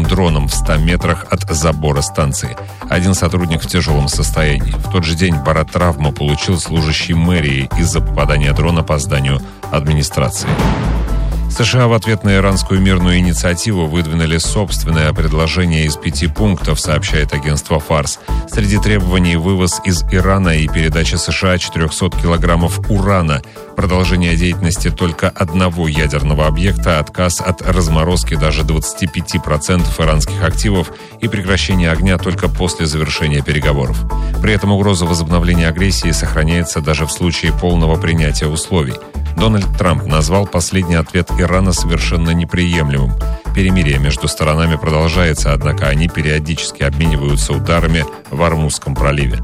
дроном в 100 метрах от забора станции. Один сотрудник в тяжелом состоянии. В тот же день баротравму получил служащий мэрии из-за попадания дрона по зданию администрации. США в ответ на иранскую мирную инициативу выдвинули собственное предложение из 5 пунктов, сообщает агентство «Фарс». Среди требований вывоз из Ирана и передача США 400 килограммов урана, продолжение деятельности только одного ядерного объекта, отказ от разморозки даже 25% иранских активов и прекращение огня только после завершения переговоров. При этом угроза возобновления агрессии сохраняется даже в случае полного принятия условий. Дональд Трамп назвал последний ответ Ирана совершенно неприемлемым. Перемирие между сторонами продолжается, однако они периодически обмениваются ударами в Ормузском проливе.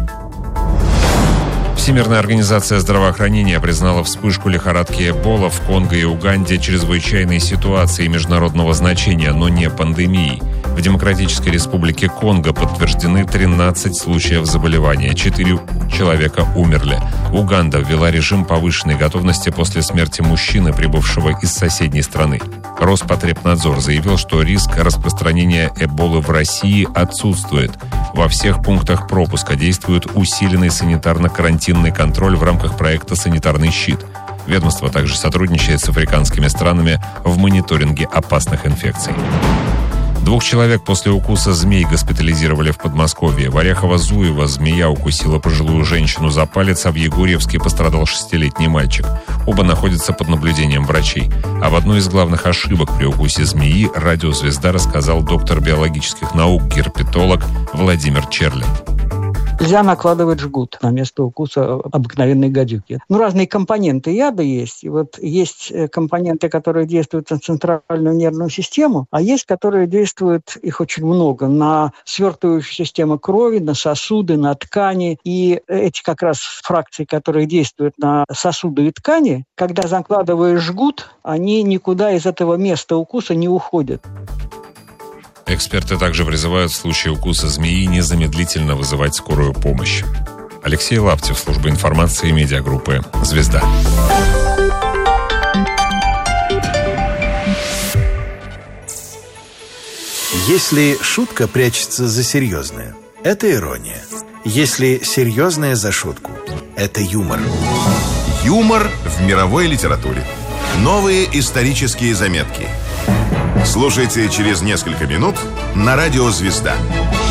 Всемирная организация здравоохранения признала вспышку лихорадки Эбола в Конго и Уганде чрезвычайной ситуацией международного значения, но не пандемией. В Демократической Республике Конго подтверждены 13 случаев заболевания, 4 человека умерли. Уганда ввела режим повышенной готовности после смерти мужчины, прибывшего из соседней страны. Роспотребнадзор заявил, что риск распространения Эболы в России отсутствует. Во всех пунктах пропуска действует усиленный санитарно-карантинный контроль в рамках проекта «Санитарный щит». Ведомство также сотрудничает с африканскими странами в мониторинге опасных инфекций. 2 человек после укуса змей госпитализировали в Подмосковье. В Орехово-Зуево змея укусила пожилую женщину за палец, а в Егорьевске пострадал 6-летний мальчик. Оба находятся под наблюдением врачей. Об одной из главных ошибок при укусе змеи радио «Звезда» рассказал доктор биологических наук, герпетолог Владимир Черлин. Нельзя накладывать жгут на место укуса обыкновенной гадюки. Разные компоненты яда есть. И вот есть компоненты, которые действуют на центральную нервную систему, а есть, которые действуют, их очень много, на свертывающую систему крови, на сосуды, на ткани. И эти как раз фракции, которые действуют на сосуды и ткани, когда закладываешь жгут, они никуда из этого места укуса не уходят. Эксперты также призывают в случае укуса змеи незамедлительно вызывать скорую помощь. Алексей Лаптев, служба информации медиагруппы «Звезда». Если шутка прячется за серьезное, это ирония. Если серьезное за шутку, это юмор. Юмор в мировой литературе. Новые исторические заметки. Слушайте через несколько минут на радио «Звезда».